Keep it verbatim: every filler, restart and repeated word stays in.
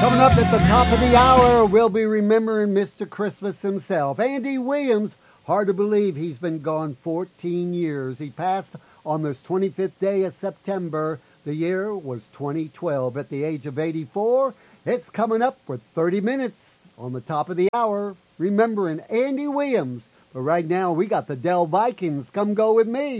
Coming up at the top of the hour, we'll be remembering Mister Christmas himself, Andy Williams. Hard to believe he's been gone fourteen years. He passed on this twenty-fifth day of September. The year was twenty twelve. At the age of eighty-four, it's coming up for thirty minutes on the top of the hour, remembering Andy Williams. But right now, we got the Dell Vikings. Come go with me.